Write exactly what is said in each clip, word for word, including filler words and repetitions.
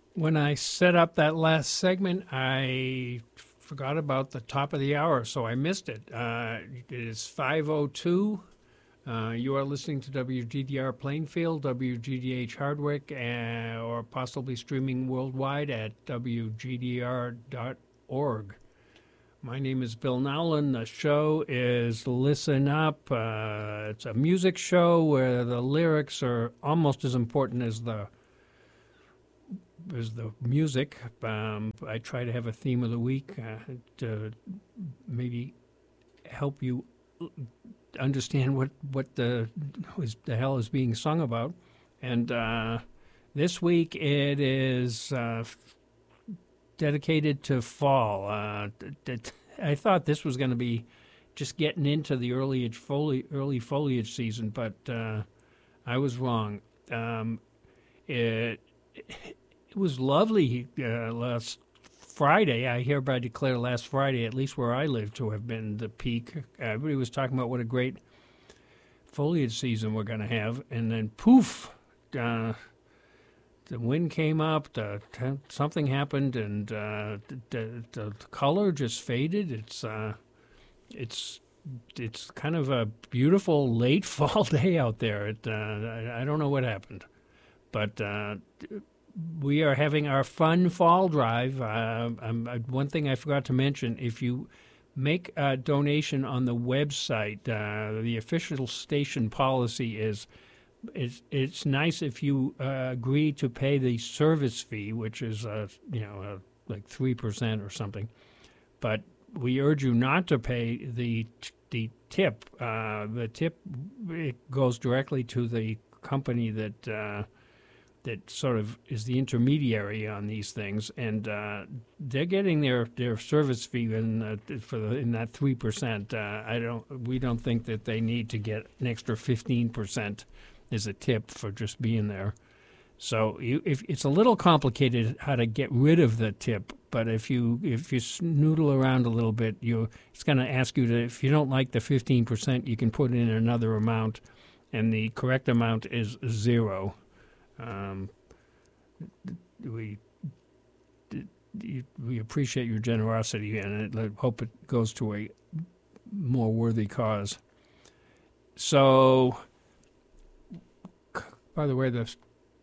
When I set up that last segment, I forgot about the top of the hour, so I missed it. Uh, it is five oh two. Uh, you are listening to W G D R Plainfield, W G D H Hardwick, uh, or possibly streaming worldwide at W G D R dot org. My name is Bill Nowlin. The show is Listen Up. Uh, it's a music show where the lyrics are almost as important as the as the music. Um, I try to have a theme of the week uh, to maybe help you understand what what the is, the hell is being sung about. And uh, this week it is uh, dedicated to fall. Uh, d- d- I thought this was going to be just getting into the early foli- early foliage season, but uh, I was wrong. Um, it, it was lovely uh, last Friday. I hereby declare last Friday, at least where I live, to have been the peak. Uh, everybody was talking about what a great foliage season we're going to have, and then poof, uh, the wind came up, the, something happened, and uh, the, the, the color just faded. It's uh, it's it's kind of a beautiful late fall day out there. It, uh, I, I don't know what happened, but uh, we are having our fun fall drive. Uh, um, one thing I forgot to mention: if you make a donation on the website, uh, the official station policy is. It's it's nice if you uh, agree to pay the service fee, which is uh, you know uh, like three percent or something. But we urge you not to pay the the tip. Uh, the tip it goes directly to the company that uh, that sort of is the intermediary on these things, and uh, they're getting their, their service fee in uh, for the, in that three percent. Uh, I don't we don't think that they need to get an extra fifteen percent. Is a tip for just being there. So you, if it's a little complicated how to get rid of the tip, but if you if you noodle around a little bit, you it's going to ask you to, if you don't like the fifteen percent, you can put in another amount, and the correct amount is zero. Um, we we appreciate your generosity, and I hope it goes to a more worthy cause. So. By the way, this.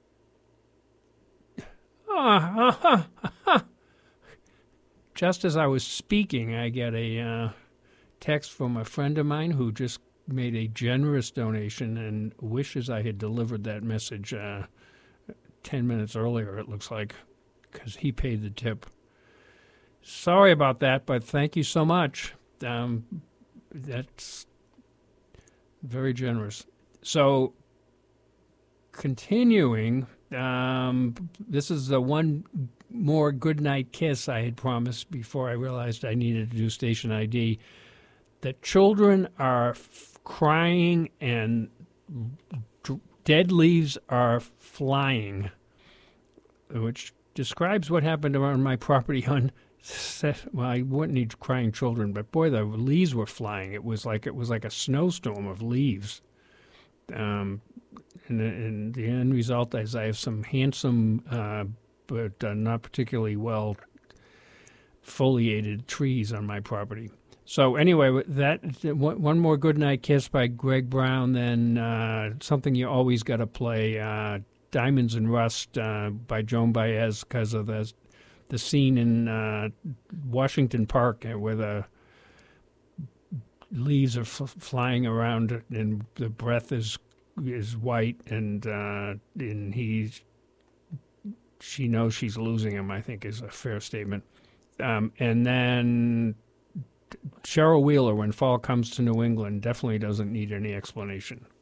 Ah, ah, ah, ah. Just as I was speaking, I get a uh, text from a friend of mine who just made a generous donation and wishes I had delivered that message uh, ten minutes earlier, it looks like, because he paid the tip. Sorry about that, but thank you so much. Um, that's very generous. So. Continuing, um, this is the one more goodnight kiss I had promised before I realized I needed to do station I D. The children are f- crying and d- dead leaves are flying, which describes what happened around my property on. Well, I wouldn't need crying children, but boy, the leaves were flying. It was like it was like a snowstorm of leaves. Um, And, and the end result is I have some handsome, uh, but uh, not particularly well foliated trees on my property. So anyway, that one more goodnight kiss by Greg Brown, then uh, something you always got to play, uh, Diamonds and Rust uh, by Joan Baez, because of the, the scene in uh, Washington Park where the leaves are f- flying around and the breath is is white, and uh, and he's she knows she's losing him, I think is a fair statement. Um, and then Cheryl Wheeler, When Fall Comes to New England, definitely doesn't need any explanation.